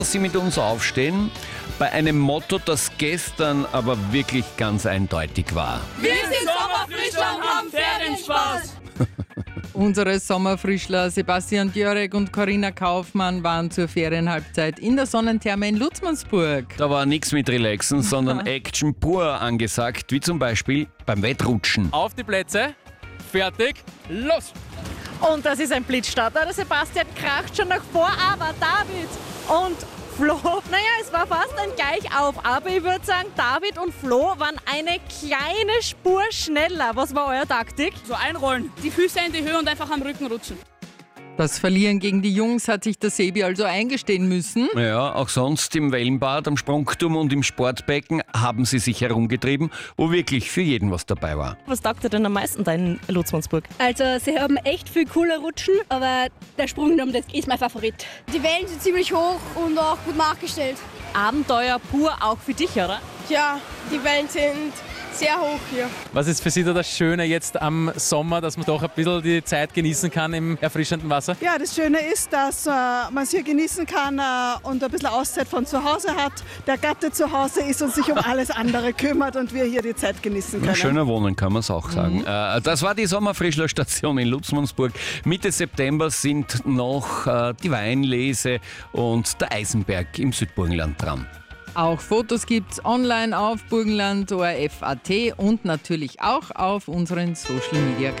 Sie mit uns aufstehen bei einem Motto, das gestern aber wirklich ganz eindeutig war. Wir sind Sommerfrischler und haben Ferienspaß. Unsere Sommerfrischler Sebastian Djörek und Corinna Kaufmann waren zur Ferienhalbzeit in der Sonnentherme in Lutzmannsburg. Da war nichts mit Relaxen, sondern Action pur angesagt, wie zum Beispiel beim Wettrutschen. Auf die Plätze, fertig, los! Und das ist ein Blitzstarter. Der Sebastian kracht schon nach vor, aber David und Flo, es war fast ein Gleichauf, aber ich würde sagen, David und Flo waren eine kleine Spur schneller. Was war eure Taktik? So einrollen, die Füße in die Höhe und einfach am Rücken rutschen. Das Verlieren gegen die Jungs hat sich der Sebi also eingestehen müssen. Ja, auch sonst im Wellenbad, am Sprungturm und im Sportbecken haben sie sich herumgetrieben, wo wirklich für jeden was dabei war. Was taugt dir denn am meisten da in Lutzmannsburg? Also sie haben echt viel coole Rutschen, aber der Sprungturm, das ist mein Favorit. Die Wellen sind ziemlich hoch und auch gut nachgestellt. Abenteuer pur auch für dich, oder? Ja, die Wellen sind sehr hoch hier. Was ist für Sie da das Schöne jetzt am Sommer, dass man doch ein bisschen die Zeit genießen kann im erfrischenden Wasser? Ja, das Schöne ist, dass man es hier genießen kann und ein bisschen Auszeit von zu Hause hat. Der Gatte zu Hause ist und sich um alles andere kümmert und wir hier die Zeit genießen können. Schöner Wohnen kann man es auch sagen. Das war die Sommerfrischlerstation in Lutzmannsburg. Mitte September sind noch die Weinlese und der Eisenberg im Südburgenland dran. Auch Fotos gibt's online auf burgenland.orf.at und natürlich auch auf unseren Social Media Kanälen.